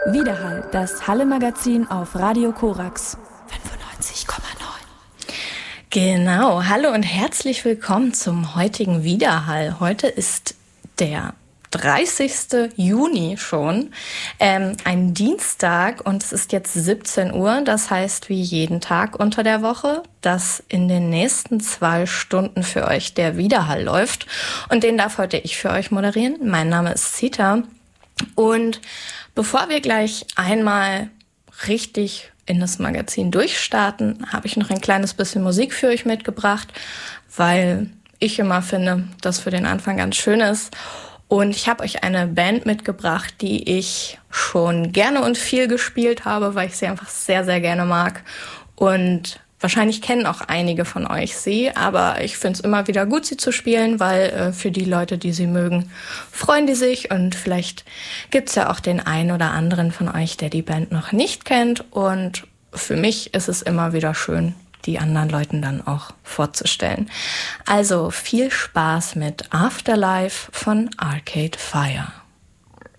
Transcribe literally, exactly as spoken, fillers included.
Widerhall, das Halle-Magazin auf Radio Korax fünfundneunzig Komma neun. Genau, hallo und herzlich willkommen zum heutigen Widerhall. Heute ist der dreißigsten Juni schon, ähm, ein Dienstag, und es ist jetzt siebzehn Uhr. Das heißt, wie jeden Tag unter der Woche, dass in den nächsten zwei Stunden für euch der Widerhall läuft. Und den darf heute ich für euch moderieren. Mein Name ist Zita. Und bevor wir gleich einmal richtig in das Magazin durchstarten, habe ich noch ein kleines bisschen Musik für euch mitgebracht, weil ich immer finde, dass für den Anfang ganz schön ist. Und ich habe euch eine Band mitgebracht, die ich schon gerne und viel gespielt habe, weil ich sie einfach sehr, sehr gerne mag. Und wahrscheinlich kennen auch einige von euch sie, aber ich finde es immer wieder gut, sie zu spielen, weil äh, für die Leute, die sie mögen, freuen die sich. Und vielleicht gibt es ja auch den einen oder anderen von euch, der die Band noch nicht kennt. Und für mich ist es immer wieder schön, die anderen Leuten dann auch vorzustellen. Also viel Spaß mit Afterlife von Arcade Fire.